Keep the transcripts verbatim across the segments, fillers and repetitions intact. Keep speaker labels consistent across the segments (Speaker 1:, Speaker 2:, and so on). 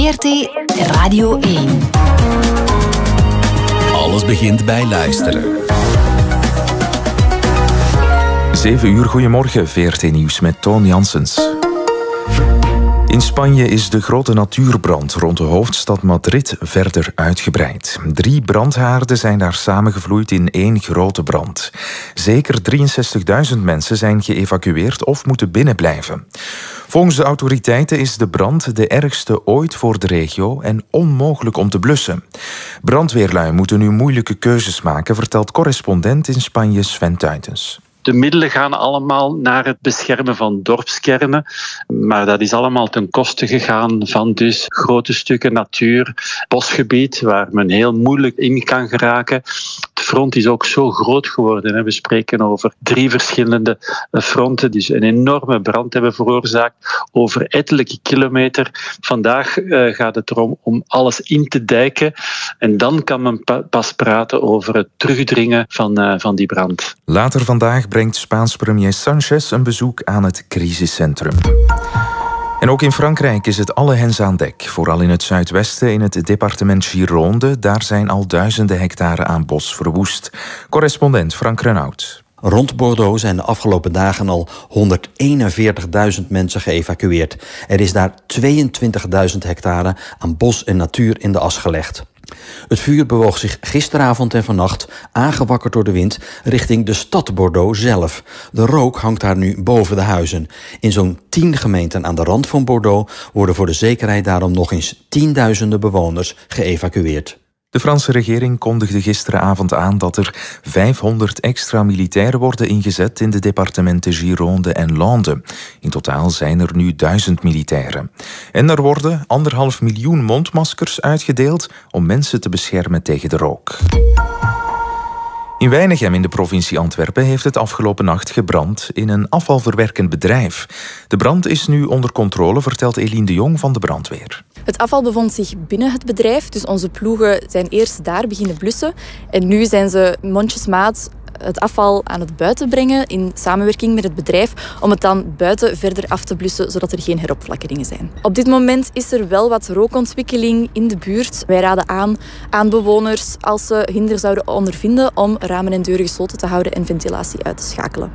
Speaker 1: V R T Radio één.
Speaker 2: Alles begint bij luisteren.
Speaker 3: zeven uur, goedemorgen, V R T Nieuws met Toon Janssens. In Spanje is de grote natuurbrand rond de hoofdstad Madrid verder uitgebreid. Drie brandhaarden zijn daar samengevloeid in één grote brand. Zeker drieënzestigduizend mensen zijn geëvacueerd of moeten binnenblijven. Volgens de autoriteiten is de brand de ergste ooit voor de regio en onmogelijk om te blussen. Brandweerlui moeten nu moeilijke keuzes maken, vertelt correspondent in Spanje Sven Tuitens.
Speaker 4: De middelen gaan allemaal naar het beschermen van dorpskernen, maar dat is allemaal ten koste gegaan van dus grote stukken natuur, bosgebied, waar men heel moeilijk in kan geraken. De front is ook zo groot geworden. We spreken over drie verschillende fronten die een enorme brand hebben veroorzaakt over ettelijke kilometer. Vandaag gaat het erom om alles in te dijken en dan kan men pas praten over het terugdringen van, van die brand.
Speaker 3: Later vandaag brengt Spaans premier Sanchez een bezoek aan het crisiscentrum. En ook in Frankrijk is het alle hens aan dek. Vooral in het zuidwesten, in het departement Gironde. Daar zijn al duizenden hectare aan bos verwoest. Correspondent Frank Renaud.
Speaker 5: Rond Bordeaux zijn de afgelopen dagen al honderdeenenveertigduizend mensen geëvacueerd. Er is daar tweeëntwintigduizend hectare aan bos en natuur in de as gelegd. Het vuur bewoog zich gisteravond en vannacht, aangewakkerd door de wind, richting de stad Bordeaux zelf. De rook hangt daar nu boven de huizen. In zo'n tien gemeenten aan de rand van Bordeaux worden voor de zekerheid daarom nog eens tienduizenden bewoners geëvacueerd.
Speaker 3: De Franse regering kondigde gisteravond aan dat er vijfhonderd extra militairen worden ingezet in de departementen Gironde en Landes. In totaal zijn er nu duizend militairen. En er worden anderhalf miljoen mondmaskers uitgedeeld om mensen te beschermen tegen de rook. In Weinigem in de provincie Antwerpen heeft het afgelopen nacht gebrand in een afvalverwerkend bedrijf. De brand is nu onder controle, vertelt Eline de Jong van de brandweer.
Speaker 6: Het afval bevond zich binnen het bedrijf, dus onze ploegen zijn eerst daar beginnen blussen. En nu zijn ze mondjesmaat het afval aan het buiten brengen in samenwerking met het bedrijf om het dan buiten verder af te blussen, zodat er geen heropflakkeringen zijn. Op dit moment is er wel wat rookontwikkeling in de buurt. Wij raden aan aan bewoners, als ze hinder zouden ondervinden, om ramen en deuren gesloten te houden en ventilatie uit te schakelen.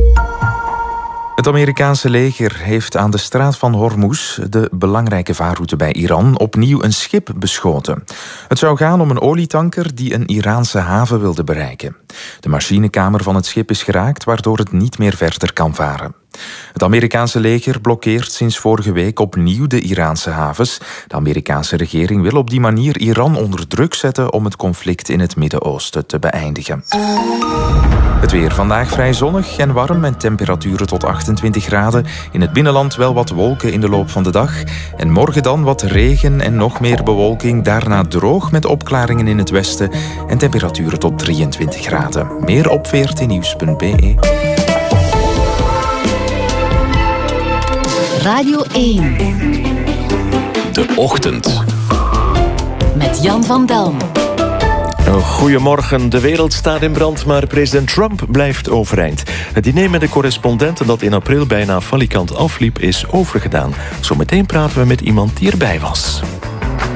Speaker 3: Het Amerikaanse leger heeft aan de straat van Hormuz, de belangrijke vaarroute bij Iran, opnieuw een schip beschoten. Het zou gaan om een olietanker die een Iraanse haven wilde bereiken. De machinekamer van het schip is geraakt, waardoor het niet meer verder kan varen. Het Amerikaanse leger blokkeert sinds vorige week opnieuw de Iraanse havens. De Amerikaanse regering wil op die manier Iran onder druk zetten om het conflict in het Midden-Oosten te beëindigen. Het weer vandaag vrij zonnig en warm met temperaturen tot achtentwintig graden. In het binnenland wel wat wolken in de loop van de dag. En morgen dan wat regen en nog meer bewolking. Daarna droog met opklaringen in het westen en temperaturen tot drieëntwintig graden. Meer op v r t nieuws punt b e.
Speaker 1: Radio één.
Speaker 2: De Ochtend.
Speaker 1: Met Jan van Delm.
Speaker 7: Goedemorgen. De wereld staat in brand, maar president Trump blijft overeind. Het diner met de correspondenten dat in april bijna falikant afliep is overgedaan. Zometeen praten we met iemand die erbij was.